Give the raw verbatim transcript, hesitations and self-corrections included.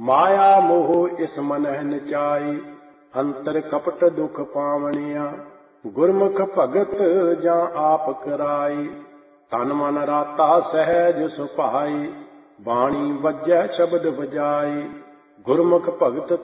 माया मोह इस मनह नचाई, अंतर कपट दुख पावनिया। गुरमुख भगत जा आप कराई, तन मन राता सहज सुभाई। बाणी वजै शब्द बजाई, गुरमुख भगत